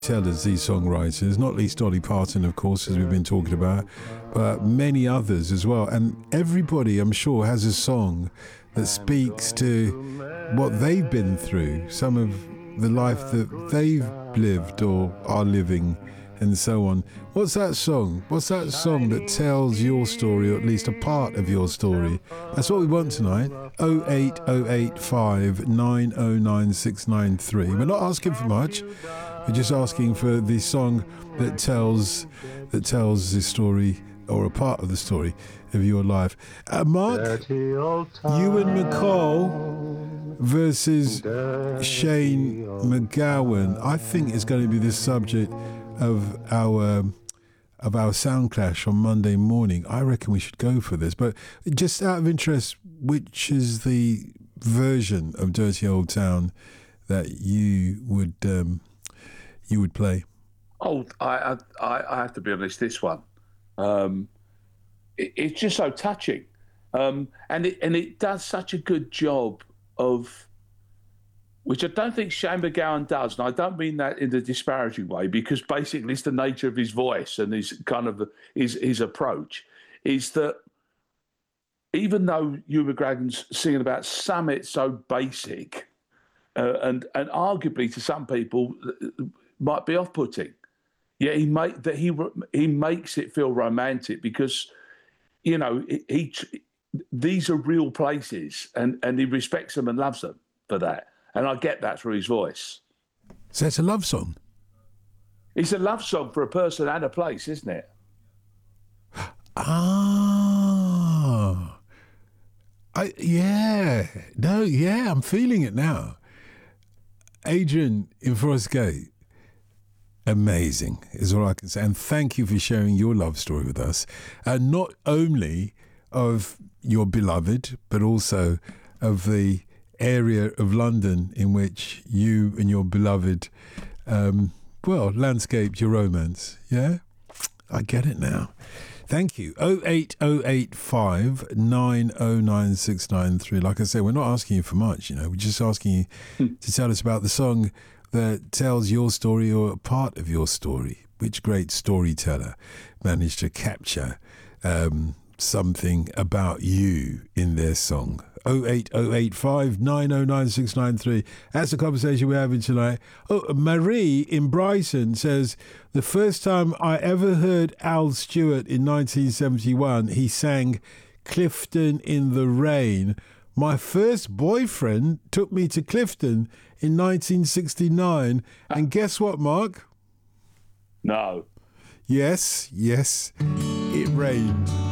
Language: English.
tellers, these songwriters, not least Dolly Parton, of course, as we've been talking about, but many others as well. And everybody, I'm sure, has a song that speaks to what they've been through, some of the life that they've lived or are living, and so on. What's that song? What's that song that tells your story, or at least a part of your story? That's what we want tonight. 08085 909 693. We're not asking for much. We're just asking for the song that tells the story, or a part of the story of your life. Mark, Ewan McCall versus Shane MacGowan, I think is going to be the subject of our sound clash on Monday morning. I reckon we should go for this. But just out of interest, which is the version of Dirty Old Town that you would play? Oh, I have to be honest. This one, it's just so touching, and it does such a good job of, which I don't think Shane MacGowan does, and I don't mean that in a disparaging way, because basically it's the nature of his voice and his kind of his approach, is that even though Ewan McGregor's singing about something so basic, and arguably to some people might be off-putting, yeah, he makes it feel romantic because, you know, these are real places, and he respects them and loves them for that. And I get that through his voice. So it's a love song? It's a love song for a person and a place, isn't it? Ah. I'm feeling it now. Adrian in Forest Gate, amazing is all I can say. And thank you for sharing your love story with us. And not only of your beloved, but also of the area of London in which you and your beloved, landscaped your romance. Yeah? I get it now. Thank you. 08085 909 693. Like I said, we're not asking you for much, you know. We're just asking you to tell us about the song that tells your story or a part of your story. Which great storyteller managed to capture something about you in their song? 08085 909 693. That's the conversation we're having tonight. Oh, Marie in Brighton says, the first time I ever heard Al Stewart in 1971, he sang Clifton in the Rain. My first boyfriend took me to Clifton in 1969. And guess what, Mark? No. Yes, it rained.